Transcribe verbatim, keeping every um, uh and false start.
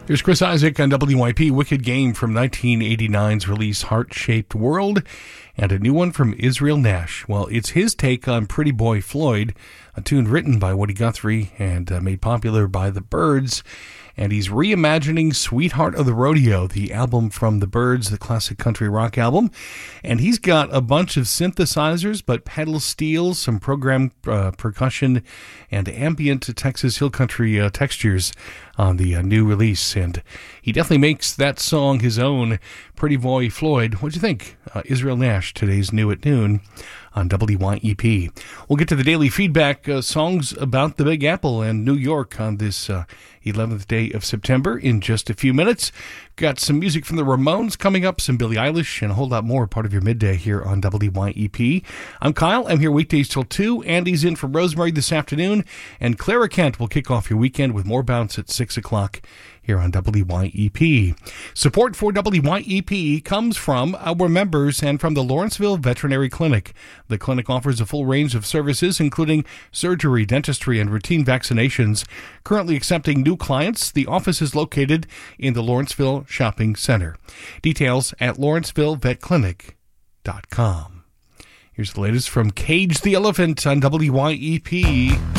Here's Chris Isaak on W Y P. Wicked Game from nineteen eighty-nine's release Heart-Shaped World, and a new one from Israel Nash. Well, it's his take on Pretty Boy Floyd, a tune written by Woody Guthrie and uh, made popular by the Byrds. And he's reimagining Sweetheart of the Rodeo, the album from the Byrds, the classic country rock album. And he's got a bunch of synthesizers, but pedal steel, some programmed uh, percussion, and ambient Texas Hill Country uh, textures on the uh, new release. And he definitely makes that song his own. Pretty Boy Floyd. What'd you think? Uh, Israel Nash, today's New at Noon on W Y E P. We'll get to the daily feedback, uh, songs about the Big Apple and New York on this uh, eleventh day of September in just a few minutes. Got some music from the Ramones coming up, some Billie Eilish, and a whole lot more, part of your midday here on W Y E P. I'm Kyle. I'm here weekdays till two. Andy's in for Rosemary this afternoon, and Clara Kent will kick off your weekend with more bounce at six o'clock here on W Y E P. Support for W Y E P comes from our members and from the Lawrenceville Veterinary Clinic. The clinic offers a full range of services, including surgery, dentistry, and routine vaccinations. Currently accepting new clients, the office is located in the Lawrenceville Shopping Center. Details at lawrenceville vet clinic dot com. Here's the latest from Cage the Elephant on W Y E P.